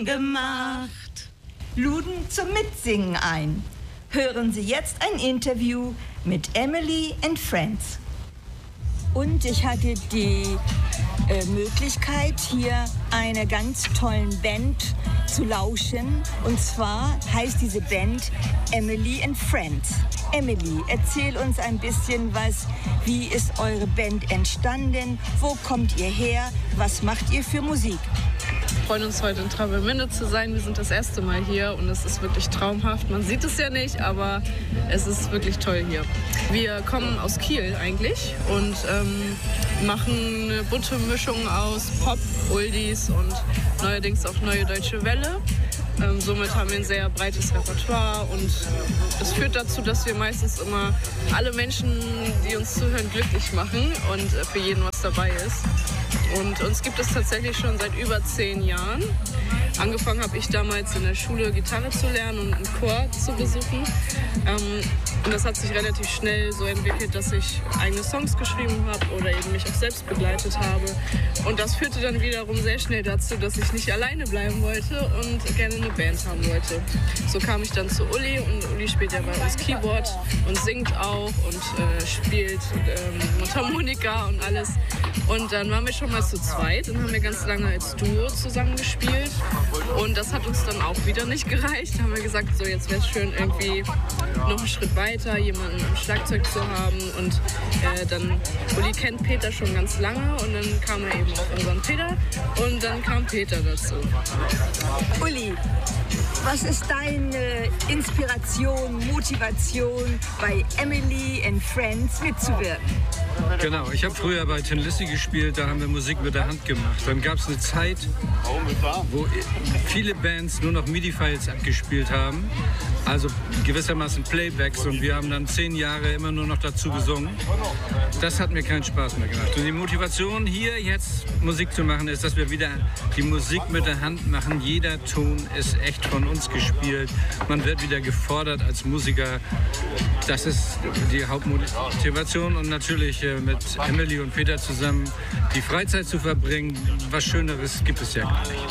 gemacht. Luden zum Mitsingen ein. Hören Sie jetzt ein Interview mit Emily and Friends. Und ich hatte die Möglichkeit, hier einer ganz tollen Band zu lauschen. Und zwar heißt diese Band Emily and Friends. Emily, erzähl uns ein bisschen was. Wie ist eure Band entstanden? Wo kommt ihr her? Was macht ihr für Musik? Wir freuen uns, heute in Travemünde zu sein. Wir sind das erste Mal hier und es ist wirklich traumhaft. Man sieht es ja nicht, aber es ist wirklich toll hier. Wir kommen aus Kiel eigentlich und machen eine bunte Mischung aus Pop, Oldies und neuerdings auch Neue Deutsche Welle. Somit haben wir ein sehr breites Repertoire und es führt dazu, dass wir meistens immer alle Menschen, die uns zuhören, glücklich machen und für jeden was dabei ist. Und uns gibt es tatsächlich schon seit über 10 Jahren. Angefangen habe ich damals in der Schule Gitarre zu lernen und einen Chor zu besuchen. Und das hat sich relativ schnell so entwickelt, dass ich eigene Songs geschrieben habe oder eben mich auch selbst begleitet habe. Und das führte dann wiederum sehr schnell dazu, dass ich nicht alleine bleiben wollte und gerne eine Band haben wollte. So kam ich dann zu Uli und Uli spielt ja bei uns Keyboard und singt auch und spielt Mundharmonika und alles. Und dann waren wir schon mal zu zweit und haben wir ganz lange als Duo zusammen gespielt. Und das hat uns dann auch wieder nicht gereicht. Da haben wir gesagt, so jetzt wäre es schön, irgendwie noch einen Schritt weiter, jemanden am Schlagzeug zu haben. Und dann, Uli kennt Peter schon ganz lange und dann kam er eben auf unseren Peter und dann kam Peter dazu. Uli, was ist deine Inspiration, Motivation, bei Emily and Friends mitzuwirken? Genau, ich habe früher bei Tin Lizzy gespielt, da haben wir Musik mit der Hand gemacht. Dann gab es eine Zeit, wo viele Bands nur noch MIDI-Files abgespielt haben, also gewissermaßen Playbacks, und wir haben dann 10 Jahre immer nur noch dazu gesungen. Das hat mir keinen Spaß mehr gemacht. Und die Motivation, hier jetzt Musik zu machen, ist, dass wir wieder die Musik mit der Hand machen. Jeder Ton ist echt von uns gespielt. Man wird wieder gefordert als Musiker. Das ist die Hauptmotivation, und natürlich mit Emily und Peter zusammen die Freizeit zu verbringen. Was Schöneres gibt es ja gar nicht.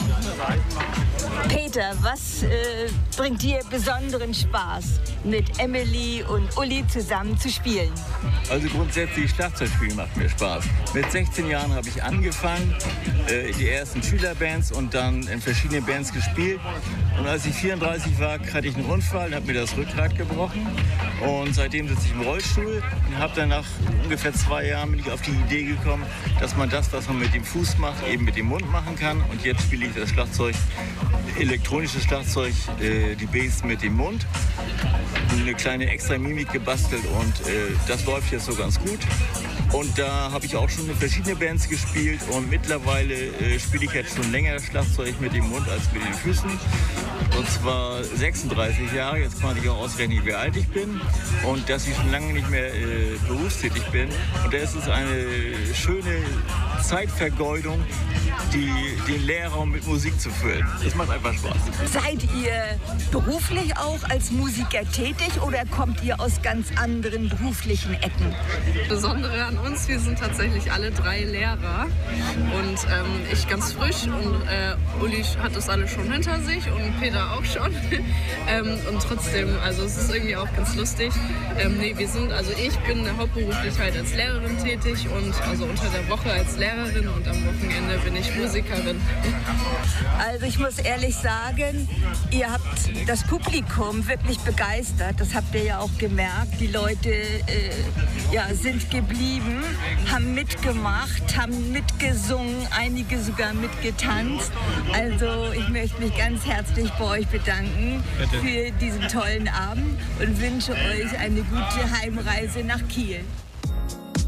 Peter, was bringt dir besonderen Spaß, mit Emily und Uli zusammen zu spielen? Also grundsätzlich Schlagzeugspielen macht mir Spaß. Mit 16 Jahren habe ich angefangen, die ersten Schülerbands und dann in verschiedenen Bands gespielt. Und als ich 34 war, hatte ich einen Unfall und habe mir das Rückgrat gebrochen. Und seitdem sitze ich im Rollstuhl und habe dann nach ungefähr 2 Jahren bin ich auf die Idee gekommen, dass man das, was man mit dem Fuß macht, eben mit dem Mund machen kann. Und jetzt spiele ich das Schlagzeug, elektronisches Schlagzeug, die Bass mit dem Mund. Eine kleine extra Mimik gebastelt und das läuft jetzt so ganz gut. Und da habe ich auch schon in verschiedene Bands gespielt und mittlerweile spiele ich jetzt schon länger Schlagzeug mit dem Mund als mit den Füßen. Und zwar 36 Jahre, jetzt kann ich auch ausrechnen, wie alt ich bin und dass ich schon lange nicht mehr berufstätig bin. Und da ist es eine schöne Zeitvergeudung, den Lehrraum mit Musik zu füllen. Das macht einfach Spaß. Seid ihr beruflich auch als Musiker tätig oder kommt ihr aus ganz anderen beruflichen Ecken? Das Besondere an uns, wir sind tatsächlich alle 3 Lehrer und ich ganz frisch und Uli hat das alle schon hinter sich und Peter auch schon und trotzdem, also es ist irgendwie auch ganz lustig. Ich bin hauptberuflich halt als Lehrerin tätig und also unter der Woche als Lehrerin und am Wochenende bin ich Musikerin. Also ich muss ehrlich sagen, ihr habt das Publikum wirklich begeistert. Das habt ihr ja auch gemerkt. Die Leute sind geblieben, haben mitgemacht, haben mitgesungen, einige sogar mitgetanzt. Also ich möchte mich ganz herzlich bei euch bedanken für diesen tollen Abend und wünsche euch eine gute Heimreise nach Kiel.